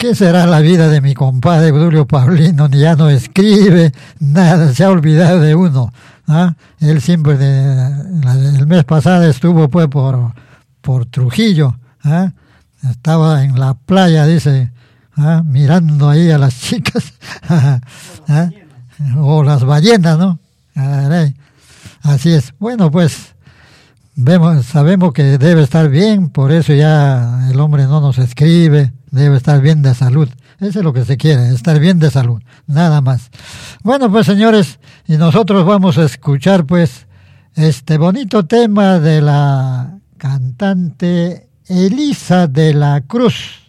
¿qué será la vida de mi compadre Julio Paulino? Ni ya no escribe, nada, se ha olvidado de uno. ¿Ah? Él siempre, el mes pasado estuvo pues por Trujillo. ¿Ah? Estaba en la playa, dice, mirando ahí a las chicas. ¿Ah? O las ballenas, ¿no? Así es. Bueno, pues sabemos que debe estar bien, por eso ya el hombre no nos escribe, debe estar bien de salud. Eso es lo que se quiere, estar bien de salud, nada más. Bueno, pues señores, y nosotros vamos a escuchar pues este bonito tema de la cantante Elisa de la Cruz.